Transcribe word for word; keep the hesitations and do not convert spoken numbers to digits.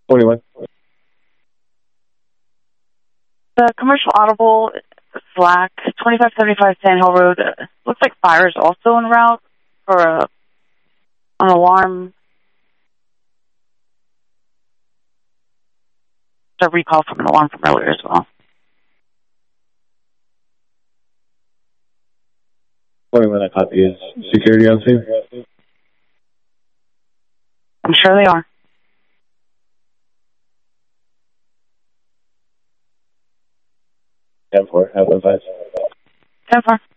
twenty-one. The commercial audible Slack, twenty-five seventy-five Sand Hill Road. Uh, looks like fire is also en route for a, an alarm. A recall from an alarm from earlier as well. twenty-one, I copy. Is security on scene? I'm sure they are. ten four, have one five. ten four.